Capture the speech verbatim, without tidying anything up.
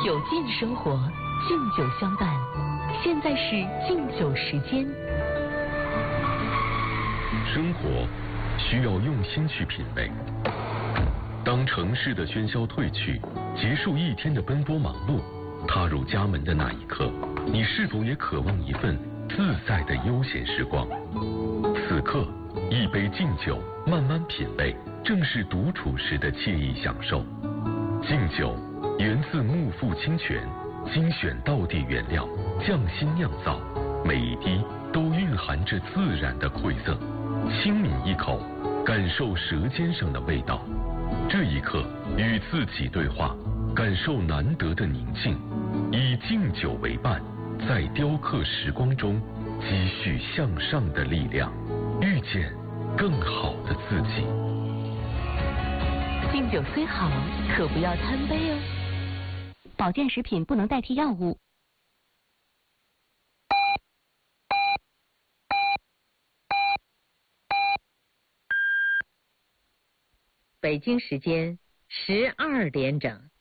酒劲生活，敬酒相伴。现在是敬酒时间。 生活需要用心去品味。当城市的喧嚣褪去，结束一天的奔波忙碌，踏入家门的那一刻，你是否也渴望一份自在的悠闲时光？此刻，一杯敬酒，慢慢品味，正是独处时的惬意享受。敬酒源自木富清泉，精选道地原料，匠心酿造，每一滴都蕴含着自然的馈赠。轻抿一口，感受舌尖上的味道。这一刻，与自己对话，感受难得的宁静，以敬酒为伴，在雕刻时光中积蓄向上的力量，遇见更好的自己。 敬酒虽好，可不要贪杯哦。 保健食品不能代替药物。 北京时间十二点整。